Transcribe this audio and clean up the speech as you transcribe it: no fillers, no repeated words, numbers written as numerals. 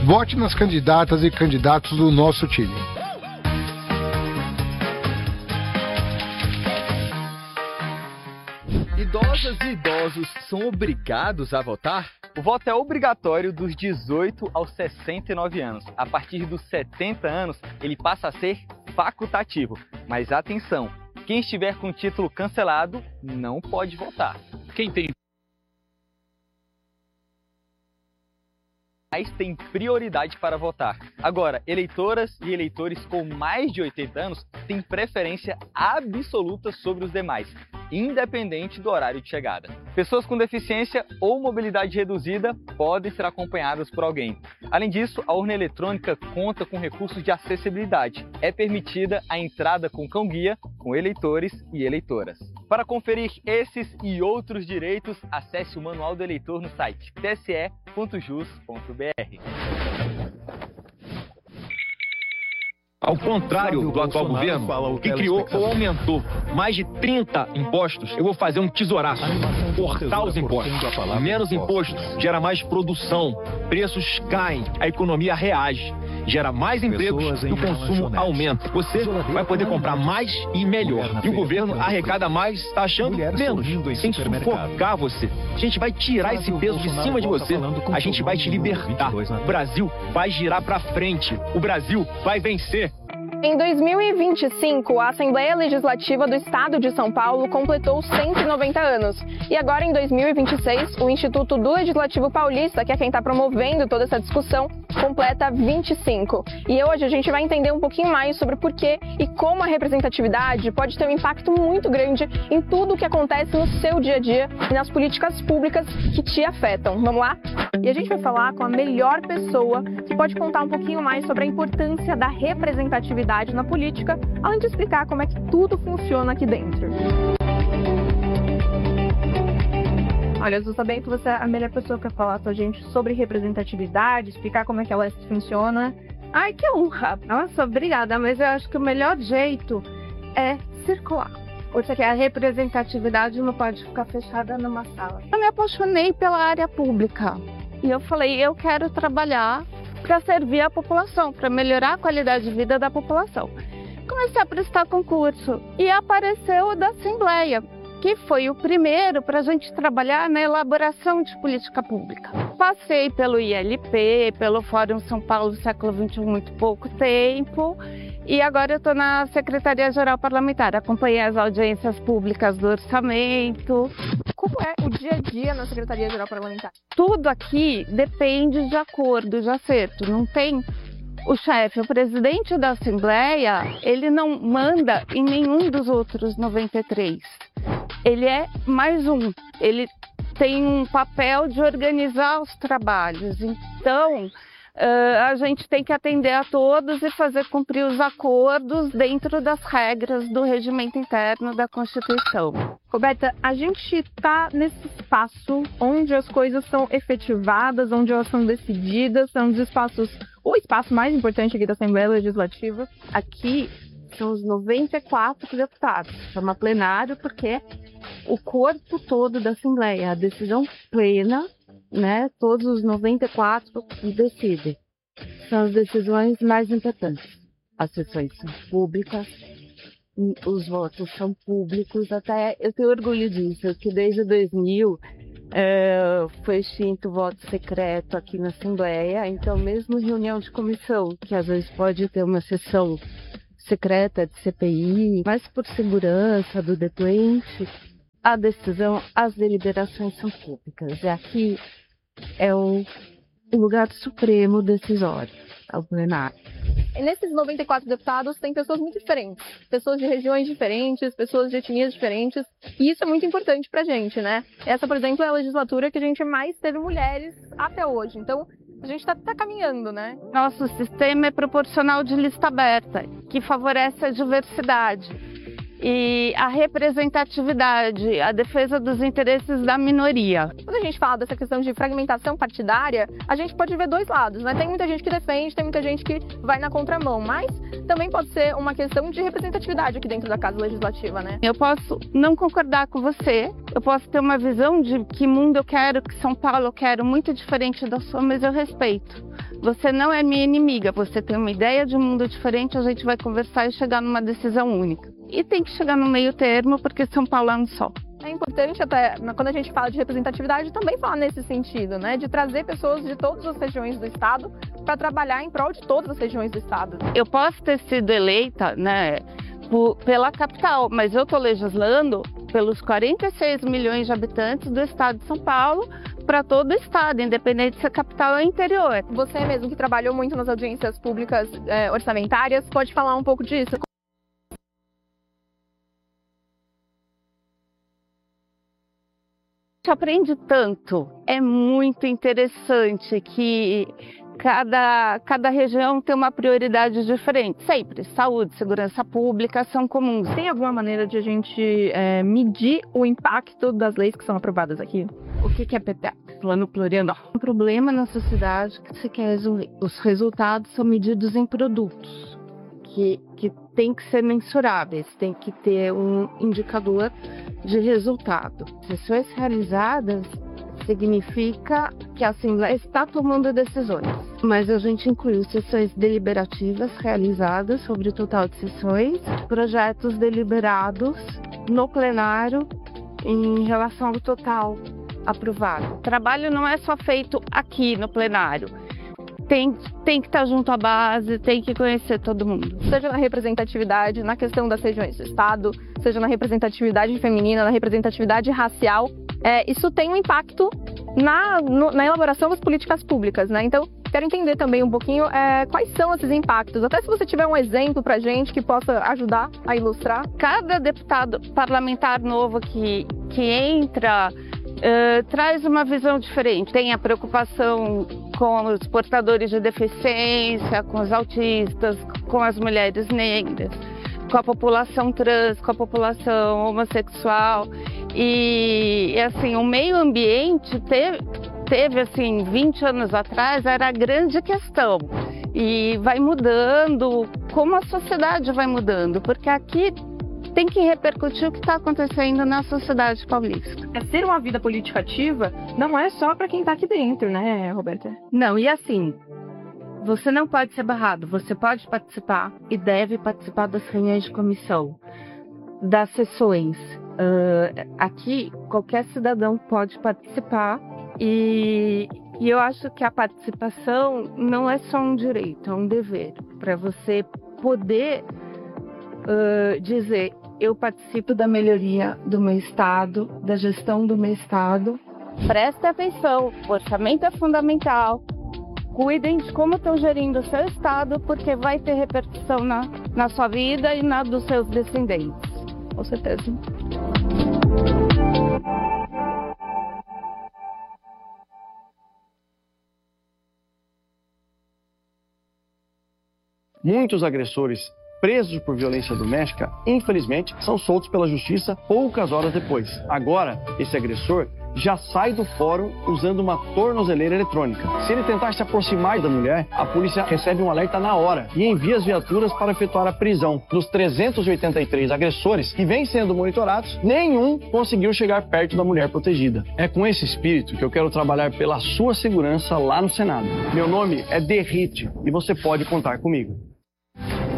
Vote nas candidatas e candidatos do nosso time. Idosas e idosos são obrigados a votar? O voto é obrigatório dos 18 aos 69 anos. A partir dos 70 anos, ele passa a ser facultativo. Mas atenção, quem estiver com o título cancelado não pode votar. Quem tem tem prioridade para votar. Agora, eleitoras e eleitores com mais de 80 anos têm preferência absoluta sobre os demais, independente do horário de chegada. Pessoas com deficiência ou mobilidade reduzida podem ser acompanhadas por alguém. Além disso, a urna eletrônica conta com recursos de acessibilidade. É permitida a entrada com cão-guia com eleitores e eleitoras. Para conferir esses e outros direitos, acesse o Manual do Eleitor no site tse.jus.br. Ao contrário do atual governo, que criou ou aumentou mais de 30 impostos, eu vou fazer um tesouraço, cortar os impostos. Menos imposto gera mais produção, preços caem, a economia reage, gera mais empregos e o consumo aumenta. Você vai poder comprar mais e melhor. E o governo arrecada mais, taxando menos, sem sufocar você. A gente vai tirar esse peso de cima de você, a gente vai te libertar. O Brasil vai girar pra frente, o Brasil vai vencer. Em 2025, a Assembleia Legislativa do Estado de São Paulo completou 190 anos. E agora, em 2026, o Instituto do Legislativo Paulista, que é quem está promovendo toda essa discussão, completa 25. E hoje a gente vai entender um pouquinho mais sobre por que e como a representatividade pode ter um impacto muito grande em tudo o que acontece no seu dia a dia e nas políticas públicas que te afetam. Vamos lá? E a gente vai falar com a melhor pessoa que pode contar um pouquinho mais sobre a importância da representatividade na política, além de explicar como é que tudo funciona aqui dentro. Olha, eu estou sabendo que você é a melhor pessoa para falar com a gente sobre representatividade, explicar como é que ela funciona. Ai, que honra! Nossa, obrigada, mas eu acho que o melhor jeito é circular. Porque a representatividade não pode ficar fechada numa sala. Eu me apaixonei pela área pública e eu falei, eu quero trabalhar para servir a população, para melhorar a qualidade de vida da população. Comecei a prestar concurso e apareceu o da Assembleia, que foi o primeiro para a gente trabalhar na elaboração de política pública. Passei pelo ILP, pelo Fórum São Paulo Século XXI muito pouco tempo, e agora eu estou na Secretaria-Geral Parlamentar. Acompanhei as audiências públicas do orçamento. Como é o dia a dia na Secretaria-Geral Parlamentar? Tudo aqui depende de acordo, de acerto. Não tem o chefe, o presidente da Assembleia, ele não manda em nenhum dos outros 93. Ele é mais um. Ele tem um papel de organizar os trabalhos. Então, a gente tem que atender a todos e fazer cumprir os acordos dentro das regras do regimento interno da Constituição. Roberta, a gente está nesse espaço onde as coisas são efetivadas, onde elas são decididas, são os espaços, o espaço mais importante aqui da Assembleia Legislativa. Aqui são os 94 deputados, chama plenário porque é o corpo todo da Assembleia, a decisão plena, né? Todos os 94 decidem. São as decisões mais importantes. As sessões são públicas, os votos são públicos. Até eu tenho orgulho disso, que desde 2000 foi extinto o voto secreto aqui na Assembleia. Então, mesmo em reunião de comissão, que às vezes pode ter uma sessão secreta de CPI, mas por segurança do depoente, a decisão, as deliberações são públicas. E aqui é o lugar supremo decisório, é o plenário. E nesses 94 deputados tem pessoas muito diferentes, pessoas de regiões diferentes, pessoas de etnias diferentes, e isso é muito importante pra gente, né? Essa, por exemplo, é a legislatura que a gente mais teve mulheres até hoje, então a gente tá caminhando, né? Nosso sistema é proporcional de lista aberta, que favorece a diversidade. e a representatividade, a defesa dos interesses da minoria. Quando a gente fala dessa questão de fragmentação partidária, a gente pode ver dois lados, né? Tem muita gente que defende, tem muita gente que vai na contramão, mas também pode ser uma questão de representatividade aqui dentro da Casa Legislativa, né? Eu posso não concordar com você, eu posso ter uma visão de que mundo eu quero, que São Paulo eu quero, muito diferente da sua, mas eu respeito. Você não é minha inimiga, você tem uma ideia de um mundo diferente, a gente vai conversar e chegar numa decisão única. E tem que chegar no meio termo, porque São Paulo é um só. É importante até, quando a gente fala de representatividade, também falar nesse sentido, né? De trazer pessoas de todas as regiões do estado para trabalhar em prol de todas as regiões do estado. Eu posso ter sido eleita, né, pela capital, mas eu estou legislando pelos 46 milhões de habitantes do estado de São Paulo, para todo o estado, independente se a capital ou interior. Você mesmo que trabalhou muito nas audiências públicas orçamentárias, pode falar um pouco disso? A gente aprende tanto, é muito interessante que cada região tem uma prioridade diferente. Sempre, saúde, segurança pública são comuns. Tem alguma maneira de a gente medir o impacto das leis que são aprovadas aqui? O que é PPA? Plano plurianual. Um problema na sociedade que se quer resolver. Os resultados são medidos em produtos, que tem que ser mensuráveis, tem que ter um indicador de resultado. Sessões realizadas significa que a Assembleia está tomando decisões, mas a gente incluiu sessões deliberativas realizadas sobre o total de sessões, projetos deliberados no plenário em relação ao total aprovado. O trabalho não é só feito aqui no plenário. Tem que estar junto à base, tem que conhecer todo mundo. Seja na representatividade, na questão das regiões do estado, seja na representatividade feminina, na representatividade racial, isso tem um impacto na elaboração das políticas públicas, né? Então, quero entender também um pouquinho quais são esses impactos. Até se você tiver um exemplo pra gente que possa ajudar a ilustrar. Cada deputado parlamentar novo que entra traz uma visão diferente. Tem a preocupação com os portadores de deficiência, com os autistas, com as mulheres negras, com a população trans, com a população homossexual. E assim, o meio ambiente teve assim, 20 anos atrás, era a grande questão. E vai mudando, como a sociedade vai mudando, porque aqui tem que repercutir o que está acontecendo na sociedade paulista. Ser uma vida política ativa não é só para quem está aqui dentro, né, Roberta? Não, e assim, você não pode ser barrado, você pode participar e deve participar das reuniões de comissão, das sessões. Aqui, qualquer cidadão pode participar e eu acho que a participação não é só um direito, é um dever. Para você poder dizer, eu participo da melhoria do meu estado, da gestão do meu estado. Preste atenção, o orçamento é fundamental. Cuidem de como estão gerindo o seu estado, porque vai ter repercussão na sua vida e na dos seus descendentes. Com certeza. Muitos agressores presos por violência doméstica, infelizmente, são soltos pela justiça poucas horas depois. Agora, esse agressor já sai do fórum usando uma tornozeleira eletrônica. Se ele tentar se aproximar da mulher, a polícia recebe um alerta na hora e envia as viaturas para efetuar a prisão. Dos 383 agressores que vêm sendo monitorados, nenhum conseguiu chegar perto da mulher protegida. É com esse espírito que eu quero trabalhar pela sua segurança lá no Senado. Meu nome é Derrite e você pode contar comigo.